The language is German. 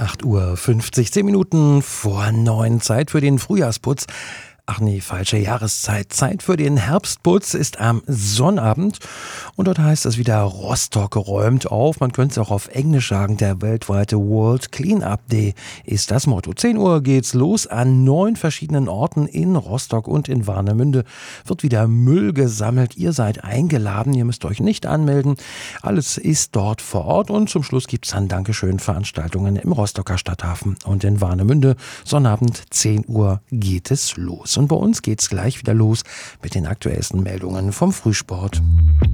8:50 Uhr, 10 Minuten vor 9, Zeit für den Frühjahrsputz. Ach nee, falsche Jahreszeit. Zeit für den Herbstputz ist am Sonnabend. Und dort heißt es wieder, Rostock räumt auf. Man könnte es auch auf Englisch sagen, der weltweite World Cleanup Day ist das Motto. 10 Uhr geht's los. An 9 verschiedenen Orten in Rostock und in Warnemünde wird wieder Müll gesammelt. Ihr seid eingeladen, ihr müsst euch nicht anmelden. Alles ist dort vor Ort. Und zum Schluss gibt's dann Dankeschön-Veranstaltungen im Rostocker Stadthafen und in Warnemünde. Sonnabend 10 Uhr geht es los. Und bei uns geht's gleich wieder los mit den aktuellsten Meldungen vom Frühsport.